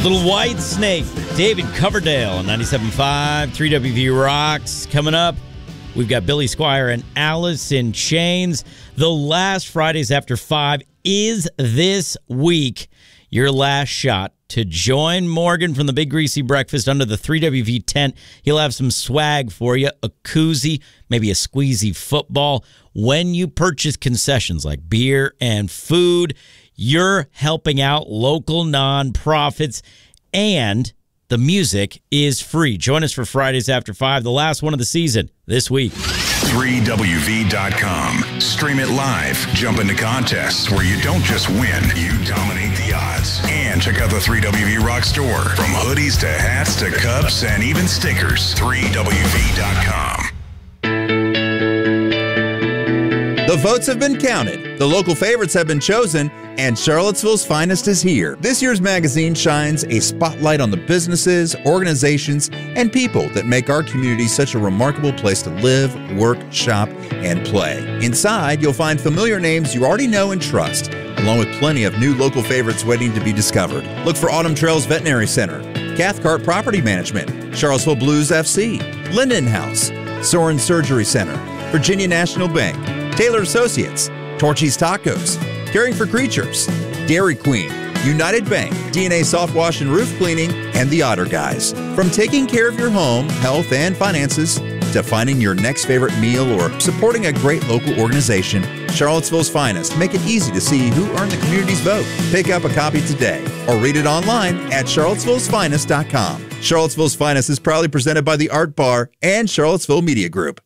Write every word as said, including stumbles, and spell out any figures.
Little White Snake, David Coverdale on ninety-seven point five, three W V Rocks. Coming up, we've got Billy Squier and Alice in Chains. The last Fridays After five is this week. Your last shot to join Morgan from the Big Greasy Breakfast under the three W V tent. He'll have some swag for you, a koozie, maybe a squeezy football. When you purchase concessions like beer and food, you're helping out local nonprofits, and the music is free. Join us for Fridays After five, the last one of the season, this week. three W V dot com. Stream it live. Jump into contests where you don't just win, you dominate the odds. And check out the three W V Rock store. From hoodies to hats to cups and even stickers. three W V dot com. The votes have been counted, the local favorites have been chosen, and Charlottesville's Finest is here. This year's magazine shines a spotlight on the businesses, organizations, and people that make our community such a remarkable place to live, work, shop, and play. Inside, you'll find familiar names you already know and trust, along with plenty of new local favorites waiting to be discovered. Look for Autumn Trails Veterinary Center, Cathcart Property Management, Charlottesville Blues F C, Linden House, Soren Surgery Center, Virginia National Bank, Taylor Associates, Torchy's Tacos, Caring for Creatures, Dairy Queen, United Bank, D N A Soft Wash and Roof Cleaning, and the Otter Guys. From taking care of your home, health, and finances to finding your next favorite meal or supporting a great local organization, Charlottesville's Finest make it easy to see who earned the community's vote. Pick up a copy today or read it online at charlottesville's finest dot com. Charlottesville's Finest is proudly presented by the Art Bar and Charlottesville Media Group.